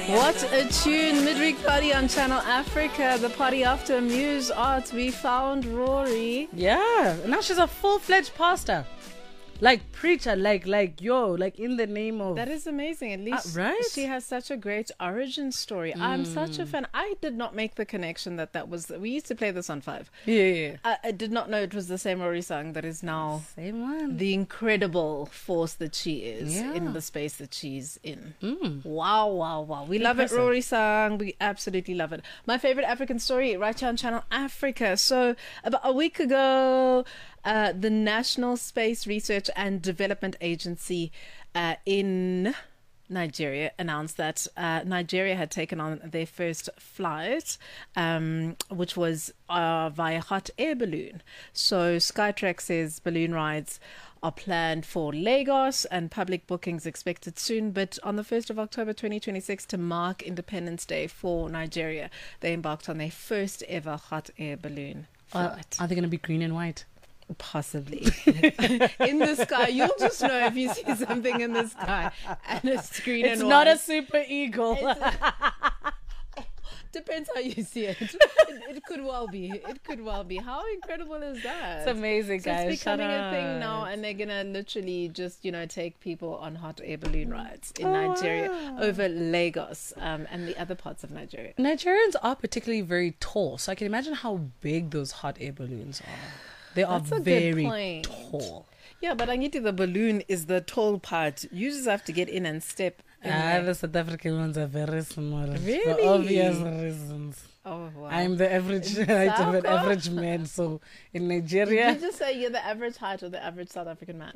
What a tune. Midweek Party on Channel Africa. The party after Muse Arts. We found Rory. Yeah. Now she's a full-fledged pastor. Like preacher, like in the name of... That is amazing. At least right? She has such a great origin story. I'm such a fan. I did not make the connection that was... We used to play this on 5. Yeah. I did not know it was the same Rory song that is now... Same one. The incredible force that she is in the space that she's in. Wow. We love it, Rory song. We absolutely love it. My favorite African story right here on Channel Africa. So about a week ago... the National Space Research and Development Agency in Nigeria announced that Nigeria had taken on their first flight, which was via hot air balloon. So Skytrax says balloon rides are planned for Lagos and public bookings expected soon. But on the 1st of October 2026, to mark Independence Day for Nigeria, they embarked on their first ever hot air balloon flight. Are they going to be green and white? Possibly. In the sky. You'll just know if you see something in the sky and it's green and white. It's not a super eagle. Depends how you see it. It could well be. It could well be. How incredible is that? It's amazing, so guys. It's becoming a thing now, and they're gonna literally just take people on hot air balloon rides in Nigeria over Lagos and the other parts of Nigeria. Nigerians are particularly very tall, so I can imagine how big those hot air balloons are. They are very tall. Yeah, but the balloon is the tall part. You just have to get in and step. The South African ones are very small. Really? For obvious reasons. Oh, wow. I'm the average height of an average man, so in Nigeria... Did you just say you're the average height of the average South African man?